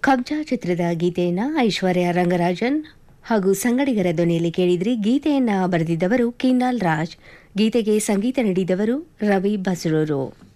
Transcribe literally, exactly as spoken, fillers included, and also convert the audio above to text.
ಕಬ್ಜಾ ಚಿತ್ರದ ಗೀತೆಯನ್ನು ಐಶ್ವರ್ಯ ರಂಗರಾಜನ್ ಹಾಗೂ ಸಂಗಡಿಗರ ಧ್ವನಿಯಲ್ಲಿ ಕೇಳಿದ್ರಿ. ಗೀತೆಯನ್ನು ಬರೆದಿದ್ದವರು ಕಿನ್ನಾಲ್ ರಾಜ್, ಗೀತೆಗೆ ಸಂಗೀತ ನೀಡಿದವರು ರವಿ ಬಸರೂರು.